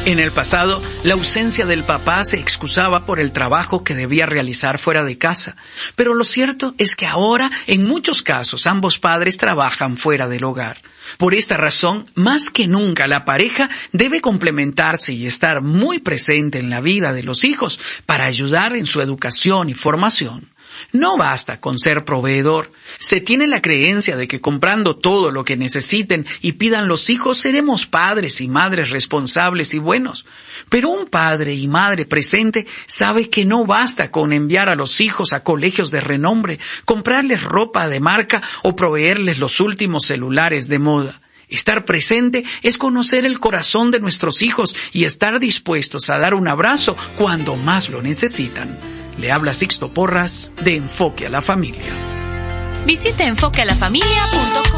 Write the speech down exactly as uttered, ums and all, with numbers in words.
En el pasado, la ausencia del papá se excusaba por el trabajo que debía realizar fuera de casa. Pero lo cierto es que ahora, en muchos casos, ambos padres trabajan fuera del hogar. Por esta razón, más que nunca, la pareja debe complementarse y estar muy presente en la vida de los hijos para ayudar en su educación y formación. No basta con ser proveedor. Se tiene la creencia de que comprando todo lo que necesiten y pidan los hijos seremos padres y madres responsables y buenos. Pero un padre y madre presente sabe que no basta con enviar a los hijos a colegios de renombre, comprarles ropa de marca o proveerles los últimos celulares de moda. Estar presente es conocer el corazón de nuestros hijos y estar dispuestos a dar un abrazo cuando más lo necesitan. Le habla Sixto Porras de Enfoque a la Familia. Visite enfoque a la familia punto com.